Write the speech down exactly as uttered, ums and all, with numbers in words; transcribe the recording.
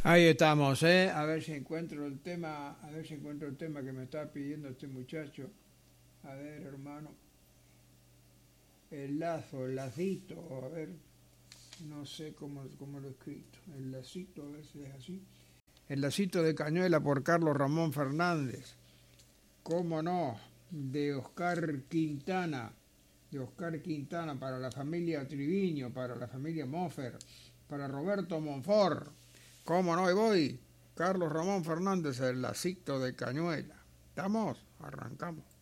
Ahí estamos, ¿eh? A ver si encuentro el tema, a ver si encuentro el tema que me está pidiendo este muchacho. A ver, hermano. El lazo, el lacito, a ver, no sé cómo, cómo lo he escrito. El lacito, a ver si es así. El lacito de Cañuela por Carlos Ramón Fernández. ¿Cómo no? De Oscar Quintana. De Oscar Quintana para la familia Triviño, para la familia Mofer, para Roberto Monfort. ¿Cómo no? Y voy. Carlos Ramón Fernández, el lacito de Cañuela. ¿Estamos? Arrancamos.